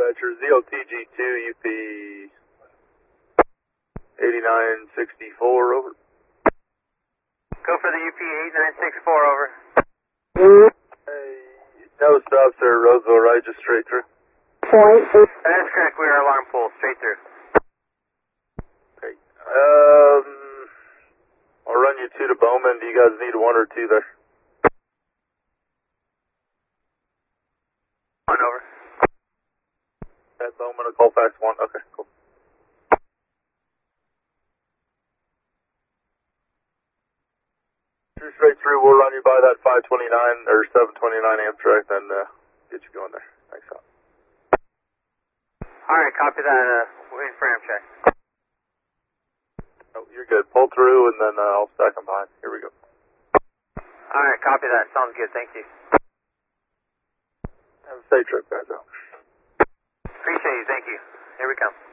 dispatcher, ZOTG2 UP 8964, over. Go for the UP 8964, over. Hey, no stops there, Roseville, right, just straight through. That is correct, we are alarm pull, straight through. Okay, I'll run you 2 to Bowman. Do you guys need 1 or 2 there? 1, over. At Bowman, I'll call fast 1, okay, cool. 2 straight through, we'll run you by that 529 or 729 Amtrak, then get you going there. Thanks, Al. Alright, copy that, waiting for Amtrak. Oh, you're good. Pull through and then I'll stack them behind. Here we go. Alright, copy that, sounds good, thank you. Have a safe trip, guys. Appreciate you, thank you. Here we come.